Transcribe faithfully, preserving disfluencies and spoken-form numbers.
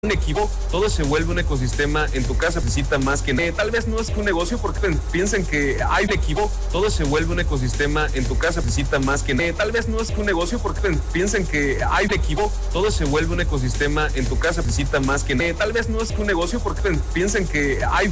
un equipo, todo se vuelve un ecosistema en tu casa, necesita más que eh, tal vez no es un negocio porque piensen que hay un equipo, todo se vuelve un ecosistema en tu casa, necesita más que eh, tal vez no es un negocio porque piensen que hay un equipo, todo se vuelve un ecosistema en tu casa, necesita más que eh, tal vez no es un negocio porque piensen que hay